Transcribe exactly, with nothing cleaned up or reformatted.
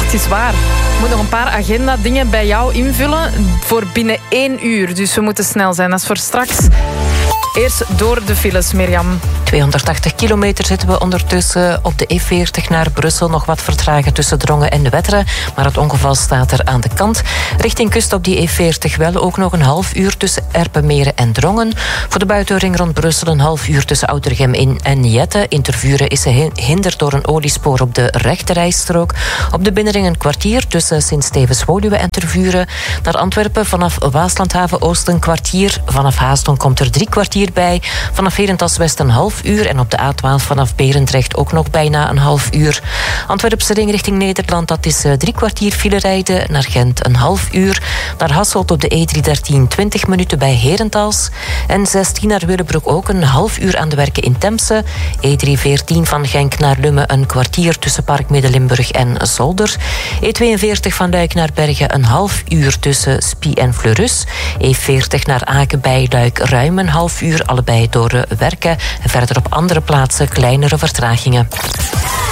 Het is waar. Ik moet nog een paar agenda-dingen bij jou invullen voor binnen één uur. Dus we moeten snel zijn. Dat is voor straks. Eerst door de files, Mirjam. tweehonderdtachtig kilometer zitten we ondertussen op de E veertig naar Brussel. Nog wat vertragen tussen Drongen en de Wetteren. Maar het ongeval staat er aan de kant. Richting kust op die E veertig wel ook nog een half uur tussen Erpenmeren en Drongen. Voor de buitenring rond Brussel een half uur tussen Oudergem in en Jette. In Tervuren is ze hinderd door een oliespoor op de rechterrijstrook. Op de binnenring een kwartier tussen Sint-Stevens-Woluwe en Tervuren. Naar Antwerpen vanaf Waaslandhaven Oost een kwartier. Vanaf Haaston komt er drie kwartier bij. Vanaf Herentals West een half uur. En op de A twaalf vanaf Berendrecht ook nog bijna een half uur. Antwerpse ring richting Nederland, dat is uh, drie kwartier file rijden. Naar Gent een half uur. Naar Hasselt op de E driehonderddertien twintig minuten bij Herentals. En zestien naar Willebroek ook een half uur aan de werken in Temse. E driehonderdveertien van Genk naar Lummen een kwartier tussen Park Midden-Limburg en Zolder. E tweeënveertig van Luik naar Bergen een half uur tussen Spie en Fleurus. E veertig naar Aken bij Luik ruim een half uur, allebei door werken. En verder op andere plaatsen kleinere vertragingen.